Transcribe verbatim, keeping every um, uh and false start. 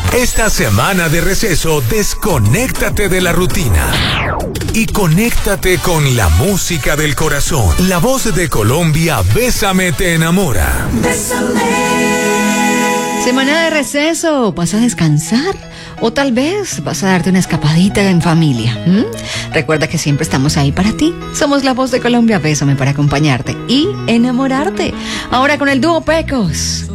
Esta semana de receso, desconéctate de la rutina y conéctate con la música del corazón. La voz de Colombia, Bésame te enamora. Bésame. Semana de receso, ¿vas a descansar? O tal vez vas a darte una escapadita en familia. ¿Mm? Recuerda que siempre estamos ahí para ti. Somos la voz de Colombia, Bésame, para acompañarte y enamorarte. Ahora con el dúo Pecos.